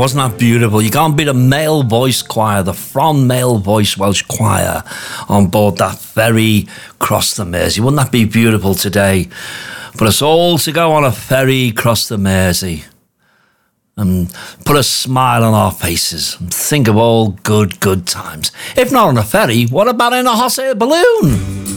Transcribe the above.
wasn't that beautiful? You can't beat a male voice choir, the Fron Male Voice Welsh Choir, on board that ferry across the Mersey. Wouldn't that be beautiful today? For us all to go on a ferry across the Mersey and put a smile on our faces and think of all good times. If not on a ferry, what about in a hot air balloon?